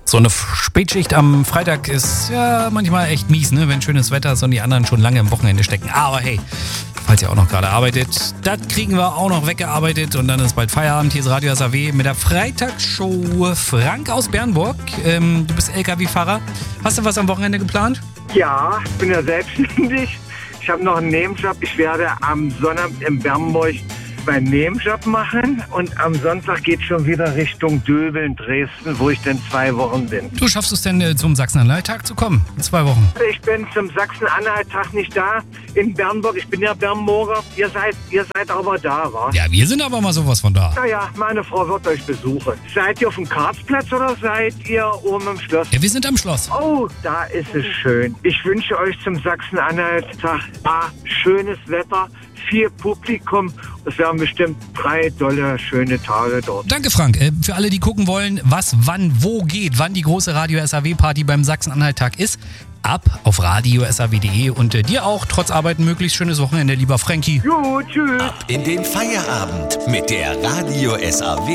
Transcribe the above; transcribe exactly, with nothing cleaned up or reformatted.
So eine Spätschicht am Freitag ist ja manchmal echt mies, ne? Wenn schönes Wetter ist und die anderen schon lange im Wochenende stecken. Aber hey, falls ihr auch noch gerade arbeitet, das kriegen wir auch noch weggearbeitet und dann ist bald Feierabend. Hier ist Radio S A W mit der Freitagsshow. Frank aus Bernburg, ähm, du bist L K W-Fahrer. Hast du was am Wochenende geplant? Ja, ich bin ja selbstständig. Ich habe noch einen Nebenjob. Ich werde am Sonnabend in Bernburg meinen Nebenjob machen und am Sonntag geht schon wieder Richtung Döbeln, Dresden, wo ich dann zwei Wochen bin. Du schaffst es denn äh, zum Sachsen-Anhalt-Tag zu kommen? In zwei Wochen. Ich bin zum Sachsen-Anhalt-Tag nicht da in Bernburg. Ich bin ja Bernburger. Ihr seid, ihr seid aber da, wa? Ja, wir sind aber mal sowas von da. Naja, meine Frau wird euch besuchen. Seid ihr auf dem Karlsplatz oder seid ihr oben im Schloss? Ja, wir sind am Schloss. Oh, da ist es schön. Ich wünsche euch zum Sachsen-Anhalt-Tag ah, schönes Wetter, viel Publikum. Es werden bestimmt drei tolle, schöne Tage dort. Danke, Frank. Äh, für alle, die gucken wollen, was, wann, wo geht, wann die große Radio S A W-Party beim Sachsen-Anhalt-Tag ist, ab auf radio s a w punkt de und äh, dir auch trotz Arbeiten möglichst schönes Wochenende, lieber Frankie. Jo, tschüss. Ab in den Feierabend mit der Radio S A W